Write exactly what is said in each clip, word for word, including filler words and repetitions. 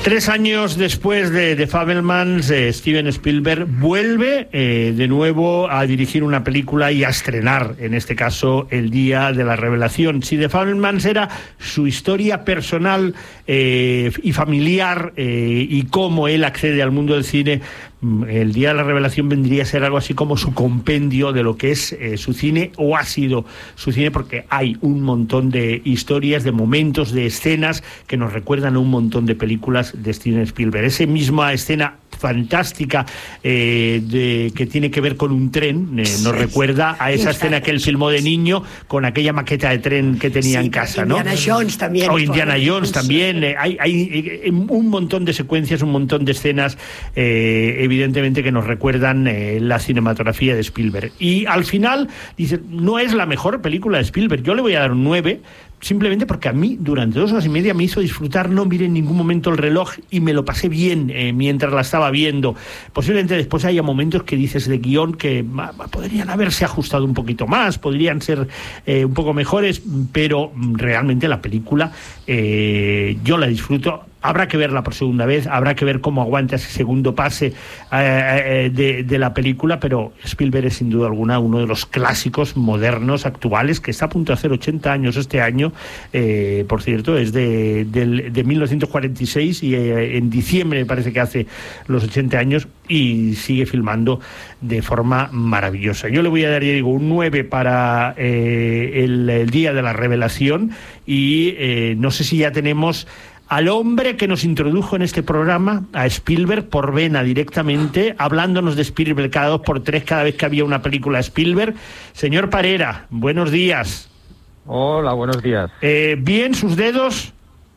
Tres años después de The Fabelmans, eh, Steven Spielberg vuelve eh, de nuevo a dirigir una película y a estrenar, en este caso, El Día de la Revelación. Si The Fabelmans era su historia personal eh, y familiar eh, y cómo él accede al mundo del cine, El Día de la Revelación vendría a ser algo así como su compendio de lo que es eh, su cine, o ha sido su cine, porque hay un montón de historias, de momentos, de escenas que nos recuerdan a un montón de películas de Steven Spielberg. Esa misma escena fantástica eh, de, que tiene que ver con un tren, eh, nos recuerda a esa escena que él filmó de niño con aquella maqueta de tren que tenía sí, en casa, ¿no? Indiana Jones también. O Indiana Jones también. Eh, hay, hay eh, un montón de secuencias, un montón de escenas, eh, evidentemente, que nos recuerdan eh, la cinematografía de Spielberg. Y al final, dice, no es la mejor película de Spielberg. Yo le voy a dar un nueve, simplemente porque a mí durante dos horas y media me hizo disfrutar, no miré en ningún momento el reloj y me lo pasé bien eh, mientras la estaba viendo. Posiblemente después haya momentos que dices de guión que ma, podrían haberse ajustado un poquito más, podrían ser eh, un poco mejores, pero realmente la película eh, yo la disfruto. Habrá que verla por segunda vez, habrá que ver cómo aguanta ese segundo pase eh, de, de la película, pero Spielberg es sin duda alguna uno de los clásicos modernos, actuales, que está a punto de hacer ochenta años este año, eh, por cierto, es de, de, de mil novecientos cuarenta y seis y eh, en diciembre me parece que hace los ochenta años y sigue filmando de forma maravillosa. Yo le voy a dar, ya digo, un nueve para eh, el, el Día de la Revelación y eh, no sé si ya tenemos al hombre que nos introdujo en este programa, a Spielberg, por vena directamente, hablándonos de Spielberg cada dos por tres, cada vez que había una película de Spielberg. Señor Parera, buenos días. Hola, buenos días. Eh, ¿Bien sus dedos?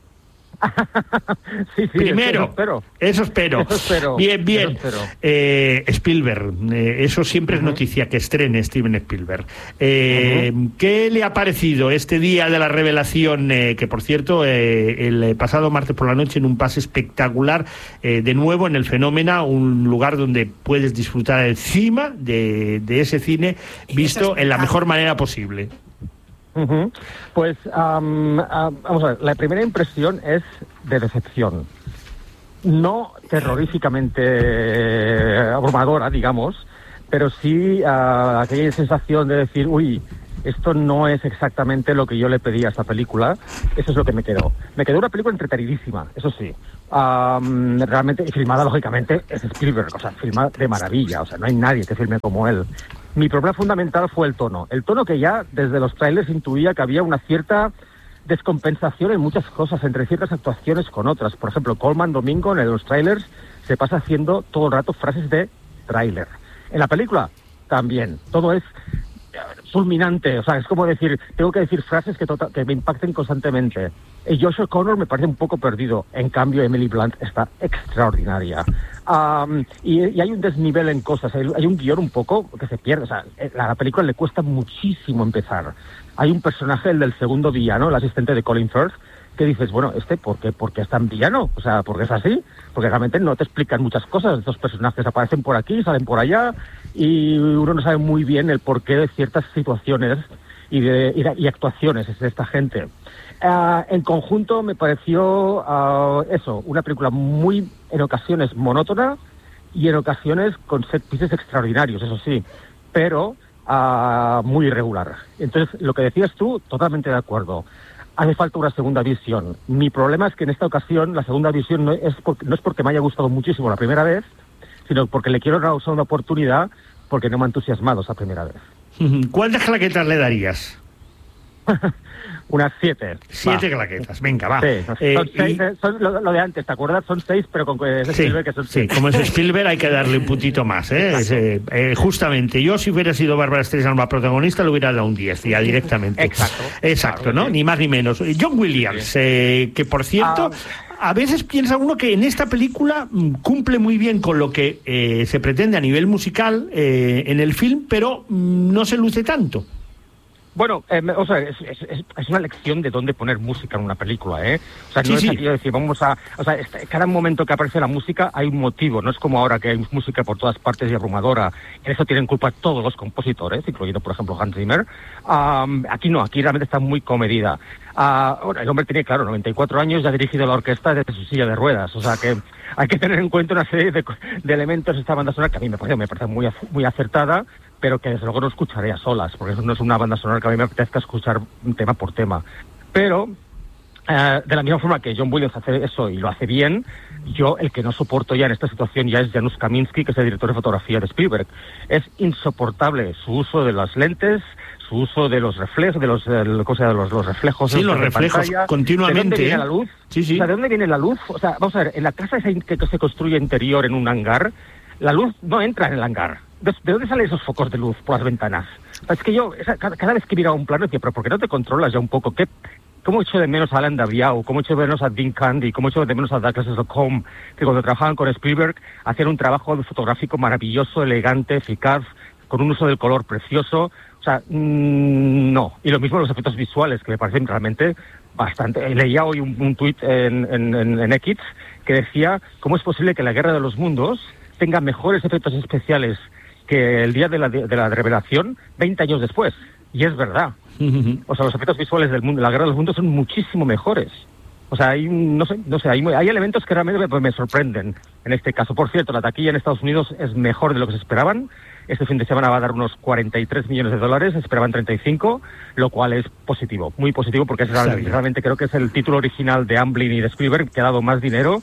sí, sí, Primero, eso espero. Eso espero. Eso espero. Bien, bien. Eso espero. Eh, Spielberg, eh, eso siempre uh-huh. es noticia, que estrene Steven Spielberg. Eh, uh-huh. ¿Qué le ha parecido este Día de la Revelación? Eh, que, por cierto, eh, el pasado martes por la noche, en un pase espectacular, eh, de nuevo en el Fenómena, un lugar donde puedes disfrutar encima de, de ese cine visto en la mejor manera posible. Uh-huh. Pues um, uh, vamos a ver, la primera impresión es de decepción, no terroríficamente abrumadora, digamos, pero sí uh, aquella sensación de decir, uy, esto no es exactamente lo que yo le pedí a esta película. Eso es lo que me quedó. Me quedó una película entretenidísima, eso sí. Um, realmente, y filmada, lógicamente, es Spielberg, o sea, filma de maravilla, o sea, no hay nadie que filme como él. Mi problema fundamental fue el tono. El tono que ya desde los trailers intuía que había una cierta descompensación en muchas cosas, entre ciertas actuaciones con otras. Por ejemplo, Colman Domingo en los trailers se pasa haciendo todo el rato frases de tráiler. En la película también. Todo es fulminante, o sea, es como decir, tengo que decir frases que, tota- que me impacten constantemente. Y Josh O'Connor me parece un poco perdido, en cambio Emily Blunt está extraordinaria. Um, y, y hay un desnivel en cosas, hay, hay un guión un poco que se pierde, o sea, a la película le cuesta muchísimo empezar. Hay un personaje, el del segundo villano, el asistente de Colin Firth, que dices, bueno, este, ¿por qué, por qué es tan villano? O sea, ¿por qué es así? Porque realmente no te explican muchas cosas. Estos personajes aparecen por aquí, salen por allá, y uno no sabe muy bien el porqué de ciertas situaciones y, de, y, de, y actuaciones de esta gente. Uh, en conjunto me pareció uh, eso, una película muy, en ocasiones, monótona y en ocasiones con set pieces extraordinarios, eso sí, pero uh, muy irregular. Entonces, lo que decías tú, totalmente de acuerdo. Hace falta una segunda visión. Mi problema es que en esta ocasión la segunda visión no es, porque, no es porque me haya gustado muchísimo la primera vez, sino porque le quiero dar una segunda oportunidad porque no me ha entusiasmado esa primera vez. ¿Cuántas claquetas le darías? Unas siete. Siete va. claquetas, venga, va. Sí, son eh, seis, y... son lo, lo de antes, ¿te acuerdas? Son seis, pero con es sí, Spielberg que son seis. Sí, como es Spielberg hay que darle un puntito más, ¿eh? Es, eh, eh justamente, yo si hubiera sido Bárbara Streisand la protagonista, le hubiera dado un diez ya directamente. Exacto. Exacto, claro, ¿no? Sí. Ni más ni menos. John Williams, sí. eh, que por cierto... Ah, a veces piensa uno que en esta película mm, cumple muy bien con lo que eh, se pretende a nivel musical eh, en el film, pero mm, no se luce tanto. Bueno, eh, o sea, es, es, es una lección de dónde poner música en una película, ¿eh? O sea, no sí, es sí. aquello de decir, vamos a... O sea, este, cada momento que aparece la música hay un motivo, no es como ahora que hay música por todas partes y abrumadora. En eso tienen culpa todos los compositores, incluyendo, por ejemplo, Hans Zimmer. Um, aquí no, aquí realmente está muy comedida. Uh, bueno, el hombre tiene, claro, noventa y cuatro años, ya ha dirigido la orquesta desde su silla de ruedas, o sea que hay que tener en cuenta una serie de, de elementos de esta banda sonora que a mí me parece, me parece muy, muy acertada, pero que desde luego no escucharé a solas, porque eso no es una banda sonora que a mí me apetezca escuchar tema por tema. Pero, eh, de la misma forma que John Williams hace eso y lo hace bien, yo el que no soporto ya en esta situación ya es Janusz Kaminski, que es el director de fotografía de Spielberg. Es insoportable su uso de las lentes, su uso de los reflejos, de los, de, cosa, de los, los reflejos. Sí, los reflejos pantalla, continuamente. ¿De dónde viene la luz? Sí, sí. O sea, ¿de dónde viene la luz? O sea, vamos a ver, en la casa esa que se construye interior en un hangar, la luz no entra en el hangar. ¿De, de dónde salen esos focos de luz por las ventanas? O sea, es que yo, esa, cada, cada vez que miro a un plano, decía, pero ¿por qué no te controlas ya un poco? ¿Qué, ¿Cómo echo de menos a Alan Daviau? ¿Cómo echo de menos a Dean Candy? ¿Cómo echo de menos a Douglas Slocum? Que cuando trabajaban con Spielberg hacían un trabajo fotográfico maravilloso, elegante, eficaz, con un uso del color precioso. O sea, mmm, no. Y lo mismo los efectos visuales, que me parecen realmente bastante... Leía hoy un, un tuit en, en, en, en X que decía cómo es posible que la Guerra de los Mundos tenga mejores efectos especiales que el día de la, de la revelación veinte años después. Y es verdad. Uh-huh. O sea, los efectos visuales del mundo, de la Guerra de los Mundos son muchísimo mejores. O sea, hay, no sé, no sé, hay, hay elementos que realmente me, me sorprenden en este caso. Por cierto, la taquilla en Estados Unidos es mejor de lo que se esperaban. Este fin de semana va a dar unos cuarenta y tres millones de dólares, se esperaban treinta y cinco, lo cual es positivo, muy positivo, porque es realmente, realmente creo que es el título original de Amblin y de Spielberg que ha dado más dinero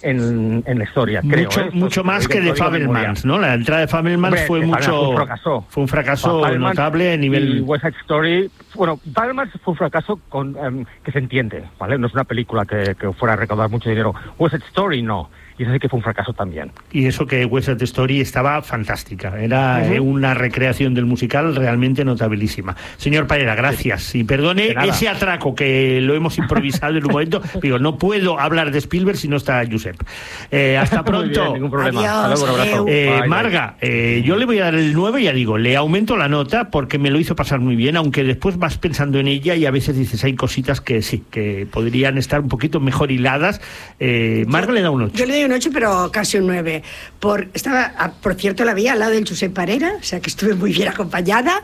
en, en la historia, creo. Mucho, ¿eh? mucho más que de Fabelmans, ¿no? La entrada de Fabelmans Hombre, fue mucho... Fue un fracaso. Fue un fracaso notable a nivel... Y West Side Story... Bueno, Fabelmans fue un fracaso con, um, que se entiende, ¿vale? No es una película que, que fuera a recaudar mucho dinero. West Side Story no. Y eso sí que fue un fracaso también. Y eso que West Side Story estaba fantástica. Era uh-huh. eh, una recreación del musical realmente notabilísima. Señor Parera, gracias. Sí. Y perdone ese atraco que lo hemos improvisado en un momento. Digo, no puedo hablar de Spielberg si no está Josep. Eh, hasta pronto. Bien, ningún problema. Adiós, Hasta luego, eh, bye, Marga, eh, yo le voy a dar el nueve, ya digo, le aumento la nota porque me lo hizo pasar muy bien, aunque después vas pensando en ella y a veces dices, hay cositas que sí, que podrían estar un poquito mejor hiladas. Eh, Marga yo, le da un ocho. Yo le doy un ocho, pero casi un nueve. Por, estaba, por cierto, la vi al lado del Josep Parera, o sea que estuve muy bien acompañada.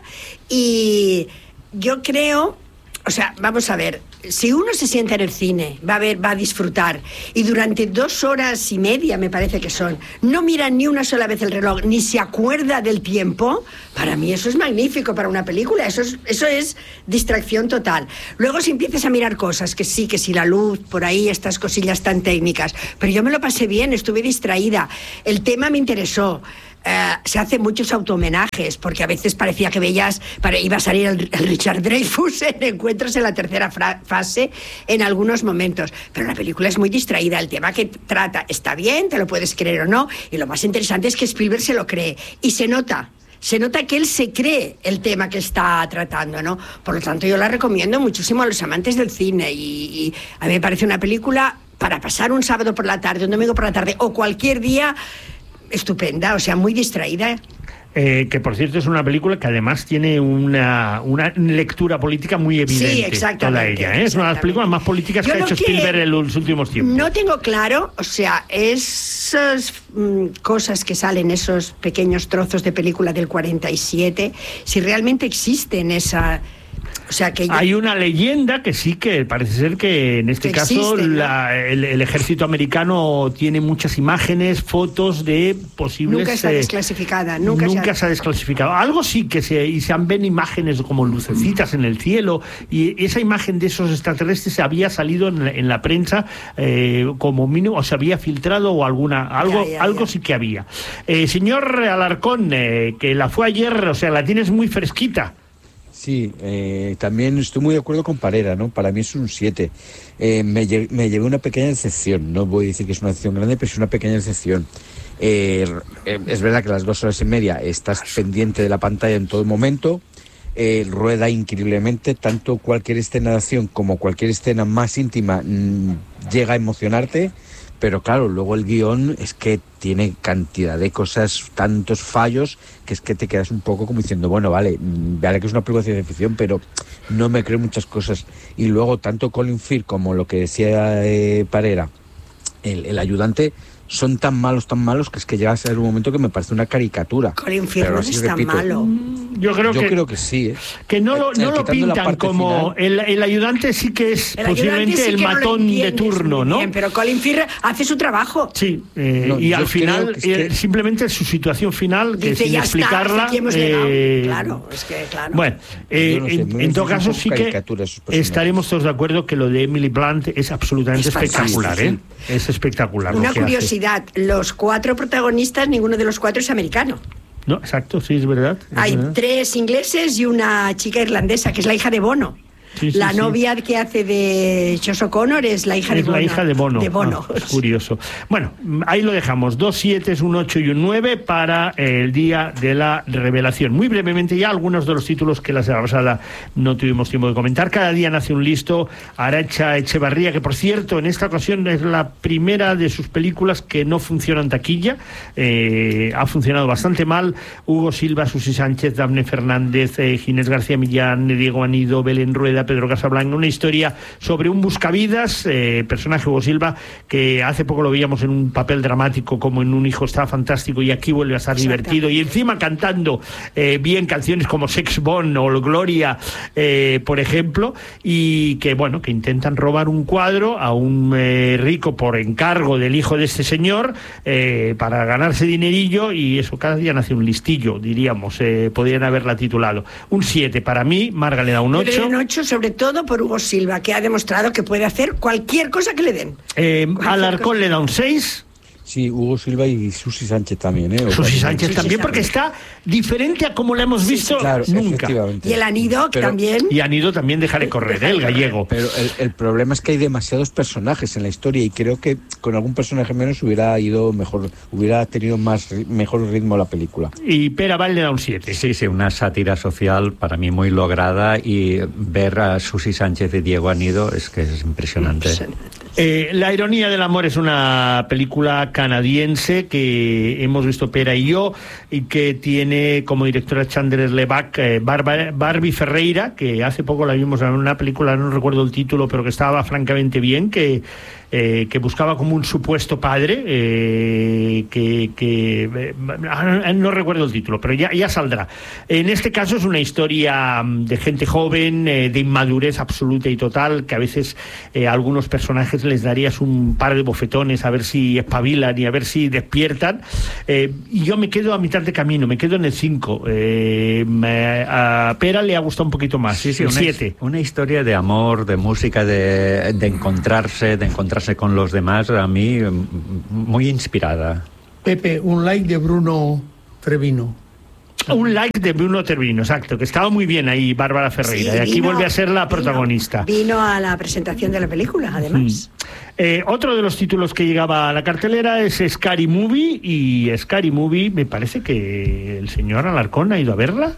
Y yo creo, o sea, vamos a ver, si uno se sienta en el cine, va a ver, va a disfrutar, y durante dos horas y media, me parece que son, no mira ni una sola vez el reloj, ni se acuerda del tiempo, para mí eso es magnífico para una película, eso es, eso es distracción total. Luego si empiezas a mirar cosas, que sí, que si la luz, por ahí, estas cosillas tan técnicas, pero yo me lo pasé bien, estuve distraída, el tema me interesó. Uh, se hacen muchos autohomenajes, porque a veces parecía que veías, para, iba a salir el, el Richard Dreyfuss en encuentros en la tercera fra- fase en algunos momentos, pero la película es muy distraída, el tema que trata está bien, te lo puedes creer o no, y lo más interesante es que Spielberg se lo cree, y se nota, se nota que él se cree el tema que está tratando, ¿no? Por lo tanto, yo la recomiendo muchísimo a los amantes del cine, y, y a mí me parece una película para pasar un sábado por la tarde, un domingo por la tarde, o cualquier día, estupenda, o sea, muy distraída. Eh, que por cierto es una película que además tiene una, una lectura política muy evidente. Sí, exactamente. Toda ella, ¿eh? Es una de las películas más políticas Yo que ha hecho que Spielberg en los últimos tiempos. No tengo claro, o sea, esas mm, cosas que salen, esos pequeños trozos de película del cuarenta y siete, si realmente existen esa... O sea que yo... Hay una leyenda que sí que parece ser que en este que caso existe, ¿no? la, el, el ejército americano tiene muchas imágenes, fotos de posibles... Nunca está eh, desclasificada. Nunca, nunca se ha... se ha desclasificado. Algo sí que se, y se han ven imágenes como lucecitas en el cielo, y esa imagen de esos extraterrestres se había salido en la, en la prensa eh, como mínimo, o se había filtrado o alguna algo ya, ya, algo ya. sí que había. Eh, señor Alarcón, eh, que la fue ayer, o sea, la tienes muy fresquita. Sí, eh, también estoy muy de acuerdo con Parera, ¿no? Para mí es un siete. Eh, me, lle- me llevé una pequeña decepción, no voy a decir que es una decepción grande, pero es una pequeña decepción. Eh, eh, es verdad que las dos horas y media estás pendiente de la pantalla en todo momento, eh, rueda increíblemente, tanto cualquier escena de acción como cualquier escena más íntima mmm, llega a emocionarte, pero claro, luego el guión es que tiene cantidad de cosas, tantos fallos, que es que te quedas un poco como diciendo, bueno, vale, vale que es una película de ciencia ficción, pero no me creo muchas cosas. Y luego tanto Colin Firth como lo que decía eh, Parera, el, el ayudante, son tan malos, tan malos, que es que llega a ser un momento que me parece una caricatura. Colin Firth no es tan malo. Yo creo Yo que, creo que sí, ¿eh? que no lo, no Eh, lo quitando la pintan parte como... El, el ayudante sí que es El posiblemente ayudante sí el que no lo matón de entiendes turno, muy ¿no? bien, pero Colin Firth hace su trabajo. Sí, eh, No, y yo al creo final, que es que- eh, simplemente su situación final, que Dice, sin ya está, explicarla... hasta aquí hemos llegado. eh, Claro, es que claro. Bueno, eh, Yo no sé, en, me en todo parece caso un poco sí que caricatura esos personajes. estaremos todos de acuerdo que lo de Emily Blunt es absolutamente Es fantástico, espectacular, ¿eh? Es espectacular. lo Una que hace. curiosidad, los cuatro protagonistas, ninguno de los cuatro es americano. No, exacto, sí, es verdad. es Hay verdad. tres ingleses y una chica irlandesa, que es la hija de Bono. Sí, sí, la sí. novia que hace de Josh O'Connor es la hija de Es Bono. la hija de Bono. De Bono. Ah, es curioso. Bueno, ahí lo dejamos. Dos siete, un ocho y un nueve para el día de la revelación. Muy brevemente ya algunos de los títulos que la semana pasada no tuvimos tiempo de comentar. Cada día nace un listo. Arancha Echevarría, que por cierto en esta ocasión es la primera de sus películas que no funciona en taquilla. Eh, ha funcionado bastante mal. Hugo Silva, Susi Sánchez, Dafne Fernández, eh, Ginés García Millán, Diego Anido, Belén Rueda, Pedro Casablanca, una historia sobre un buscavidas, eh, personaje Hugo Silva, que hace poco lo veíamos en un papel dramático como en Un hijo estaba fantástico, y aquí vuelve a estar divertido, y encima cantando eh, bien canciones como Sex Bomb o Gloria, eh, por ejemplo, y que bueno, que intentan robar un cuadro a un eh, rico por encargo del hijo de este señor, eh, para ganarse dinerillo, y eso, cada día nace un listillo, diríamos, eh, podrían haberla titulado. Un siete para mí, Marga le da un Yo le doy ocho. un ocho, sobre todo por Hugo Silva, que ha demostrado que puede hacer cualquier cosa que le den. Eh, Alarcón le da un seis. Sí, Hugo Silva y Susi Sánchez también, ¿eh? O Susi casi- Sánchez Susi también, porque también. está diferente a como la hemos Sí, visto sí, Claro, nunca. efectivamente. Y el Anido, que Pero- también. Y han ido también, dejaré correr, ¿eh? El gallego. Pero el, el problema es que hay demasiados personajes en la historia, y creo que con algún personaje menos hubiera ido mejor, hubiera tenido más ri- mejor ritmo la película. Y Pera Val le da un siete. Sí, sí, una sátira social para mí muy lograda, y ver a Susi Sánchez y Diego Anido es que es impresionante. Eh, La ironía del amor es una película canadiense que hemos visto Pera y yo, y que tiene como directora Chandler Levac, eh, Barba- Barbie Ferreira, que hace poco la vimos en una película, no recuerdo el título, pero que estaba francamente bien, que Eh, que buscaba como un supuesto padre, eh, que, que eh, no, no recuerdo el título, pero ya, ya saldrá. En este caso es una historia de gente joven, eh, de inmadurez absoluta y total, que a veces eh, a algunos personajes les darías un par de bofetones a ver si espabilan y a ver si despiertan, eh, y yo me quedo a mitad de camino, me quedo en el cinco. Eh, me- a Pera le ha gustado un poquito más, Sí, sí, el una, siete. una historia de amor, de música, de, de encontrarse, de encontrarse con los demás, a mí m- muy inspirada. Pepe, un like de Bruno Trevino. Un like de Bruno Tervino, exacto, que estaba muy bien ahí Bárbara Ferreira, Sí, y aquí vino- vuelve a ser la vino- protagonista. Vino a la presentación de la película, además. Eh, otro de los títulos que llegaba a la cartelera es Scary Movie, y Scary Movie me parece que el señor Alarcón ha ido a verla.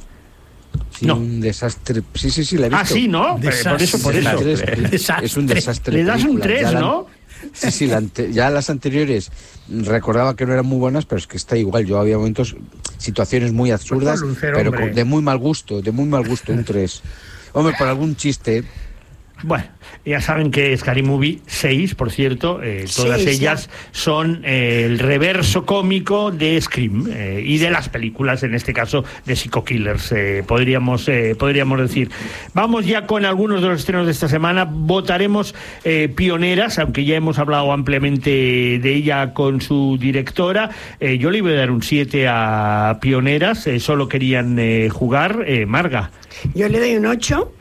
Sí, No. un desastre. Sí, sí, sí, la he visto. Ah, sí, ¿no? Eh, Desastre. Por eso, por eso. Desastre. Desastre. Es un desastre. Le das un película. tres, Ya la- ¿no? Sí, sí, la ante- ya las anteriores recordaba que no eran muy buenas, pero es que está igual. Yo había momentos, situaciones muy absurdas, Pues ponle un cero, pero hombre. con- de muy mal gusto, de muy mal gusto, un tres. Hombre, por algún chiste. Bueno, ya saben que Scary Movie seis, por cierto, eh, todas Seis, ellas son eh, el reverso cómico de Scream, eh, y de las películas, en este caso, de Psycho Killers, eh, podríamos, eh, podríamos decir. Vamos ya con algunos de los estrenos de esta semana. Votaremos eh, Pioneras, aunque ya hemos hablado ampliamente de ella con su directora. Eh, yo le voy a dar un siete a Pioneras, eh, solo querían eh, jugar. Eh, Marga. Yo le doy un ocho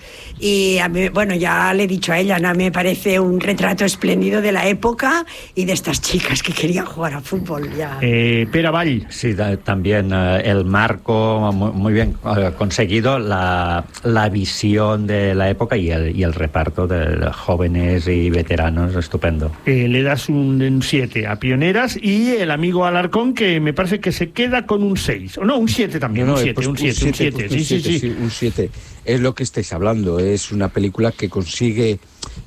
y a mí, bueno, ya le he dicho a ella, ¿no? Me parece un retrato espléndido de la época y de estas chicas que querían jugar a fútbol. Ya. Eh, Pera Vall. Sí, da- también eh, el marco muy, muy bien eh, conseguido, la, la visión de la época y el, y el reparto de jóvenes y veteranos, estupendo. Eh, le das un siete a Pioneras, y el amigo Alarcón, que me parece que se queda con un seis, o no, un siete también, No, no, un he siete, puesto un siete, un siete, he siete, puesto sí, un sí, siete, sí. un siete. Es lo que estáis hablando, es una película que consigue eh,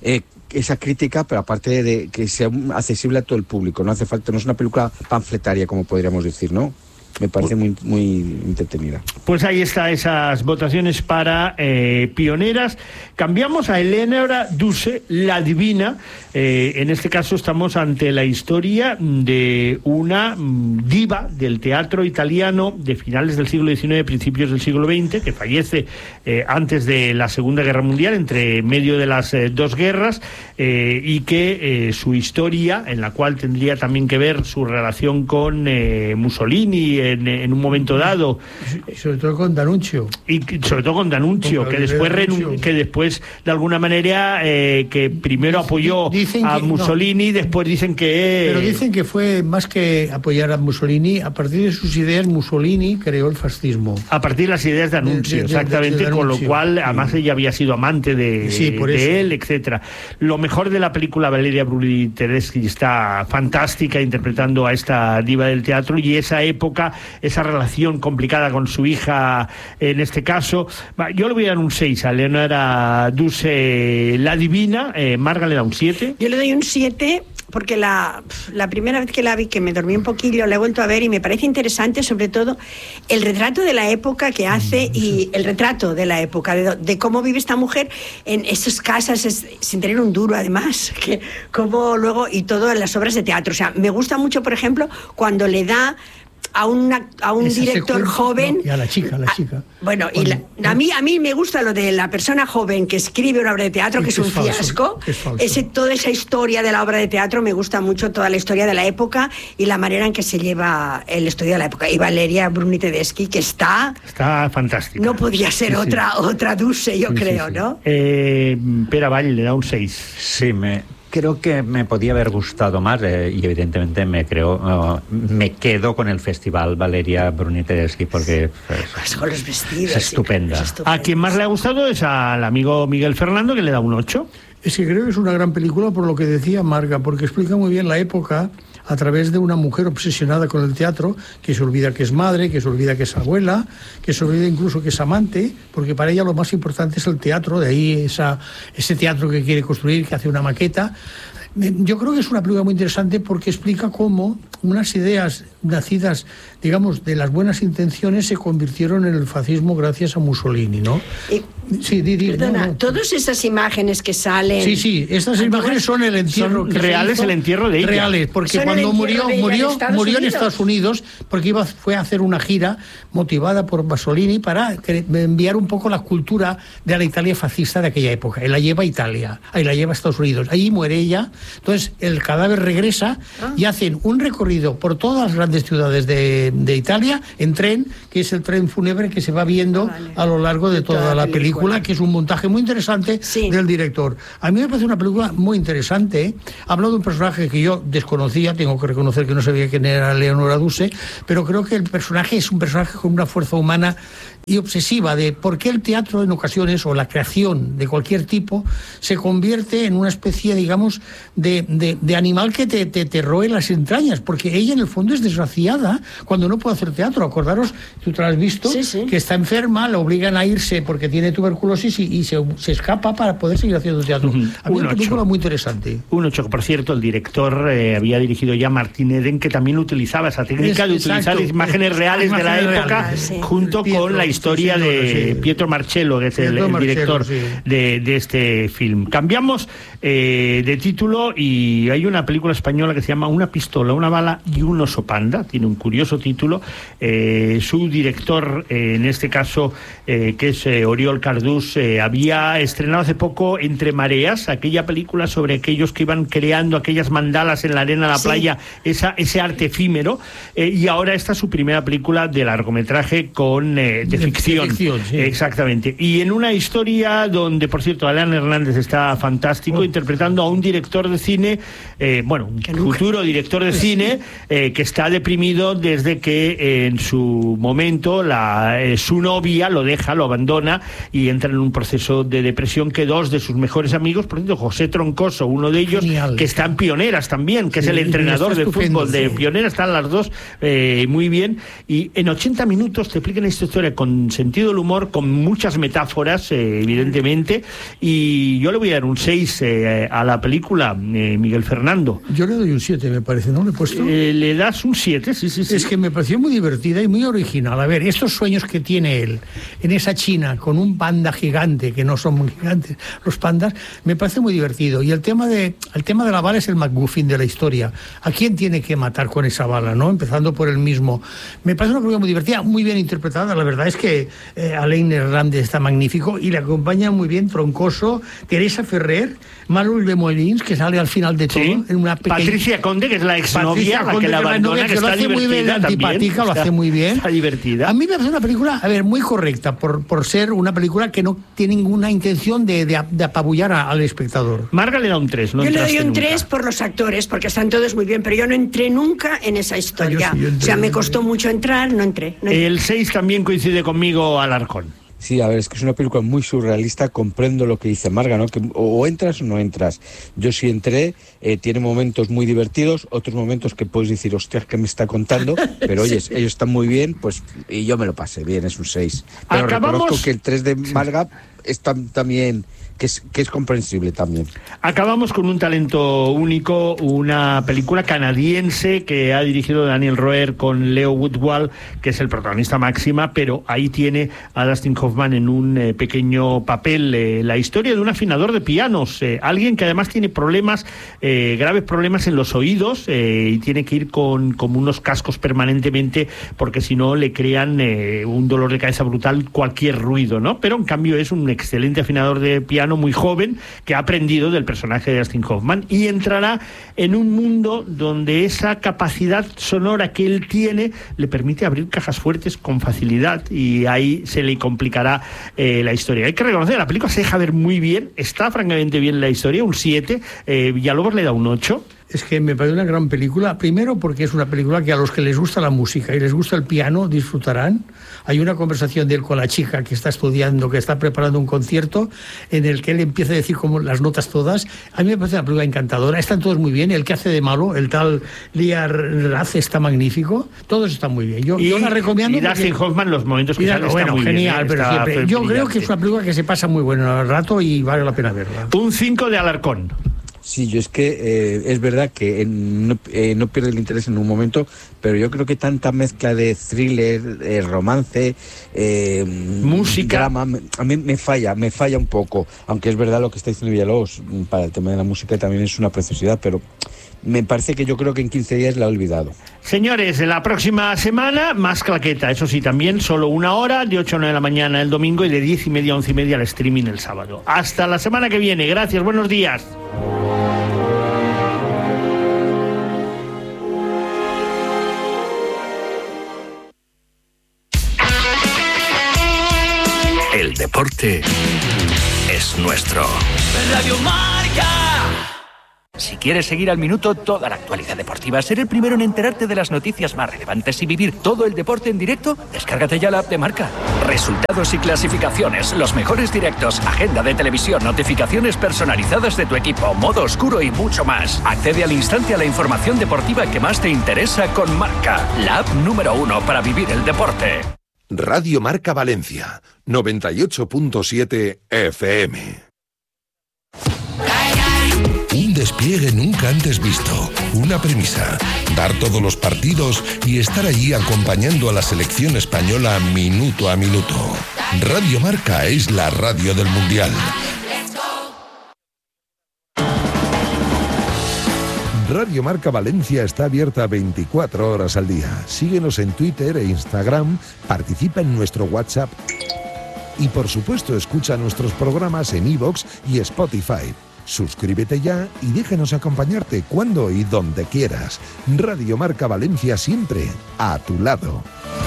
esa crítica, pero aparte de que sea accesible a todo el público. No hace falta, no es una película panfletaria, como podríamos decir, ¿no? Me parece muy, muy entretenida. Pues ahí está esas votaciones para eh, pioneras. Cambiamos a Eleonora Duse, la divina. Eh, en este caso estamos ante la historia de una diva del teatro italiano de finales del siglo diecinueve, principios del siglo veinte, que fallece eh, antes de la Segunda Guerra Mundial, entre medio de las eh, dos guerras, eh, y que eh, su historia, en la cual tendría también que ver su relación con eh, Mussolini en, en un momento dado, y sobre todo con D'Annunzio, y sobre todo con D'Annunzio, que después renun- que después de alguna manera eh, que primero apoyó dicen a que, Mussolini, no, después dicen que pero dicen que fue más que apoyar a Mussolini, a partir de sus ideas Mussolini creó el fascismo, a partir de las ideas de D'Annunzio, de, de, exactamente, de, de, de con lo cual sí. Además ella había sido amante de, sí, de él, etcétera. Lo mejor de la película, Valeria Bruni Tedeschi está fantástica interpretando a esta diva del teatro, y esa época, esa relación complicada con su hija en este caso. Yo le voy a dar un seis a Eleonora Duse, la divina. eh, Marga le da un siete. Yo le doy un siete porque la, la primera vez que la vi, que me dormí un poquillo, la he vuelto a ver y me parece interesante, sobre todo el retrato de la época que hace, y el retrato de la época, de, de cómo vive esta mujer en esas casas, es, sin tener un duro además, que cómo luego, y todo en las obras de teatro. O sea, me gusta mucho, por ejemplo, cuando le da a, una, a un Esa director secuencia, joven, no, y a la chica, a la chica. A, bueno, y la, a mí a mí me gusta lo de la persona joven que escribe una obra de teatro, que es, que es un falso, fiasco. Es Ese, toda esa historia de la obra de teatro, me gusta mucho toda la historia de la época y la manera en que se lleva el estudio de la época. Y Valeria Bruni Tedeschi, que está... Está fantástica. No podía ser sí, otra, sí. otra Duse, yo sí, creo, sí, sí. ¿no? Eh, Pere Vall le da un seis. Sí, me... Creo que me podía haber gustado más eh, y evidentemente me creo uh, me quedo con el festival Valeria Bruni Tedeschi porque pues, con los vestidos, es estupenda. Es estupenda. A quien más le ha gustado es al amigo Miguel Fernando, que le da un ocho. Es que creo que es una gran película por lo que decía Marga, porque explica muy bien la época a través de una mujer obsesionada con el teatro, que se olvida que es madre, que se olvida que es abuela, que se olvida incluso que es amante, porque para ella lo más importante es el teatro, de ahí esa, ese teatro que quiere construir, que hace una maqueta. Yo creo que es una película muy interesante porque explica cómo unas ideas nacidas, digamos, de las buenas intenciones se convirtieron en el fascismo gracias a Mussolini, ¿no? Y, sí, di, di, perdona, no, no. todas esas imágenes que salen... Sí, sí, estas imágenes son el entierro... Son que reales, hizo, el entierro de ella. Reales, porque son cuando murió, murió, en murió en Estados Unidos, porque iba, fue a hacer una gira motivada por Mussolini para enviar un poco la cultura de la Italia fascista de aquella época. Él la lleva a Italia, ahí la lleva a Estados Unidos. Allí muere ella, entonces el cadáver regresa ah. y hacen un recorrido por todas las grandes ciudades de, de Italia en tren, que es el tren fúnebre que se va viendo ah, vale. a lo largo de toda, toda la película, película, que es un montaje muy interesante sí. del director. A mí me parece una película muy interesante. ¿eh? Hablo de un personaje que yo desconocía, tengo que reconocer que no sabía quién era Eleonora Duse, pero creo que el personaje es un personaje con una fuerza humana y obsesiva de por qué el teatro en ocasiones, o la creación de cualquier tipo, se convierte en una especie, digamos, de, de, de animal que te, te, te roe las entrañas, porque ella en el fondo es desgraciada cuando no puede hacer teatro. Acordaros, tú te lo has visto, sí, sí. que está enferma, la obligan a irse porque tiene tuberculosis y, y se, se escapa para poder seguir haciendo teatro. Uh-huh. A mí es una película muy interesante. Un ocho, por cierto, el director eh, había dirigido ya Martín Eden, que también utilizaba esa técnica es, de utilizar exacto, imágenes reales imágenes de la época reales, sí. junto Pietro, con la historia sí, de sí. Pietro Marcello, que es el, el director sí. de, de este film. Cambiamos eh, de título y hay una película española que se llama Una pistola, una bala y un oso panda. Tiene un curioso título. Eh, su director, eh, en este caso, eh, que es eh, Oriol Cardús, eh, había estrenado hace poco Entre Mareas, aquella película sobre aquellos que iban creando aquellas mandalas en la arena de la sí. playa, esa, ese arte efímero, eh, y ahora esta es su primera película de largometraje con eh, de, de ficción. De ficción sí. Exactamente. Y en una historia donde, por cierto, Alan Hernández está fantástico, oh. interpretando a un director de cine, eh, bueno, un futuro director de cine, eh, que está deprimido desde que eh, en su momento la, eh, su novia lo deja, lo abandona y entra en un proceso de depresión que dos de sus mejores amigos, por ejemplo, José Troncoso, uno de ellos, Genial. que está en Pioneras también, que sí, es el entrenador de fútbol de sí. Pioneras, están las dos eh, muy bien, y en ochenta minutos te explican esta historia con sentido del humor, con muchas metáforas, eh, evidentemente, y yo le voy a dar un seis eh, a la película, eh, Miguel Fernando. Yo le doy un siete, me parece, ¿no? ¿Le he puesto? Eh, le das un siete, sí, sí, sí. Es que me pareció muy divertida y muy original. A ver, estos sueños que tiene él en esa China con un panda gigante, que no son muy gigantes los pandas, me parece muy divertido. Y el tema de el tema de la bala es el MacGuffin de la historia. ¿A quién tiene que matar con esa bala, no? Empezando por él mismo. Me parece una película muy divertida, muy bien interpretada. La verdad es que eh, Alain Hernández está magnífico y le acompaña muy bien Troncoso, Teresa Ferrer, Manuel de Molins, que sale al final de todo. Sí. En una pequeña... Patricia Conde, que es la exnovia, la que la abandona, que, que está lo hace muy bien, la antipática, lo hace muy bien. Está divertida. A mí me parece una película, a ver, muy correcta, por, por ser una película que no tiene ninguna intención de, de, de apabullar a, al espectador. Marga le da un tres, ¿no? Yo le doy un tres por los actores, porque están todos muy bien, pero yo no entré nunca en esa historia. Ah, sí, o sea, me costó mucho entrar, no entré. No entré. El seis también coincide conmigo, Alarcón. Sí, a ver, es que es una película muy surrealista, comprendo lo que dice Marga, ¿no? Que o entras o no entras. Yo sí entré, eh, tiene momentos muy divertidos, otros momentos que puedes decir, hostias, ¿qué me está contando? Pero oye, sí. ellos están muy bien, pues, y yo me lo pasé bien, es un seis. Pero Acabamos... reconozco que el tres de Marga está también... Que es, que es comprensible también. Acabamos con un talento único, una película canadiense que ha dirigido Daniel Roher con Leo Woodwall, que es el protagonista máxima, pero ahí tiene a Dustin Hoffman en un eh, pequeño papel, eh, la historia de un afinador de pianos, eh, alguien que además tiene problemas, eh, graves problemas en los oídos, eh, y tiene que ir con, con unos cascos permanentemente, porque si no le crean eh, un dolor de cabeza brutal cualquier ruido, ¿no? Pero en cambio es un excelente afinador de piano, muy joven, que ha aprendido del personaje de Dustin Hoffman y entrará en un mundo donde esa capacidad sonora que él tiene le permite abrir cajas fuertes con facilidad, y ahí se le complicará eh, la historia. Hay que reconocer, la película se deja ver muy bien, está francamente bien la historia, un siete, eh, Villalobos le da un ocho. Es que me parece una gran película, primero porque es una película que a los que les gusta la música y les gusta el piano disfrutarán. Hay una conversación de él con la chica que está estudiando, que está preparando un concierto, en el que él empieza a decir como las notas todas. A mí me parece una película encantadora, están todos muy bien, el que hace de malo, el tal Liar Raz, está magnífico, todos están muy bien. Yo, y, yo la recomiendo. Y Dustin porque... Hoffman, los momentos que sale, bueno, está muy genial, bien, ¿eh? Pero siempre. Yo creo que es una película que se pasa muy bueno al rato y vale la pena verla. Un cinco de Alarcón. Sí, yo es que eh, es verdad que eh, no, eh, no pierde el interés en un momento, pero yo creo que tanta mezcla de thriller, eh, romance, eh, música, drama, a mí me falla, me falla un poco, aunque es verdad lo que está diciendo Villalobos, para el tema de la música también es una preciosidad, pero me parece que yo creo que en quince días la he olvidado. Señores, la próxima semana más claqueta, eso sí, también solo una hora, de ocho a nueve de la mañana el domingo y de diez y media a once y media al streaming el sábado. Hasta la semana que viene, gracias, buenos días. El deporte es nuestro. Radio Marca. Si quieres seguir al minuto toda la actualidad deportiva, ser el primero en enterarte de las noticias más relevantes y vivir todo el deporte en directo, descárgate ya la app de Marca. Resultados y clasificaciones, los mejores directos, agenda de televisión, notificaciones personalizadas de tu equipo, modo oscuro y mucho más. Accede al instante a la información deportiva que más te interesa con Marca, la app número uno para vivir el deporte. Radio Marca Valencia, noventa y ocho punto siete F M. Un despliegue nunca antes visto, una premisa, dar todos los partidos y estar allí acompañando a la selección española minuto a minuto. Radio Marca es la radio del Mundial. Radio Marca Valencia está abierta veinticuatro horas al día. Síguenos en Twitter e Instagram, participa en nuestro WhatsApp y por supuesto escucha nuestros programas en iVoox y Spotify. Suscríbete ya y déjanos acompañarte cuando y donde quieras. Radio Marca Valencia, siempre a tu lado.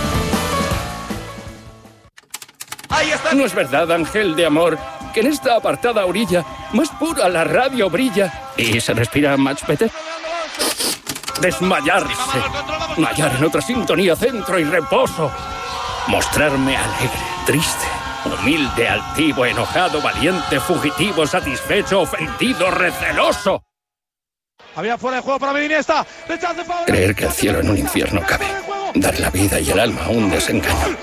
¿No es verdad, ángel de amor, que en esta apartada orilla más pura la radio brilla y se respira much better? desmayarse, hallar en otra sintonía centro y reposo, mostrarme alegre, triste, humilde, altivo, enojado, valiente, fugitivo, satisfecho, ofendido, receloso. Había fuera de juego para Iniesta. Creer que el cielo en un infierno cabe. Dar la vida y el alma a un desengaño.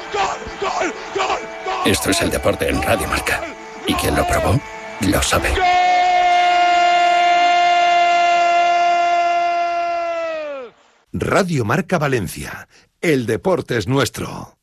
Esto es el deporte en Radio Marca. Y quien lo probó, lo sabe. Radio Marca Valencia. El deporte es nuestro.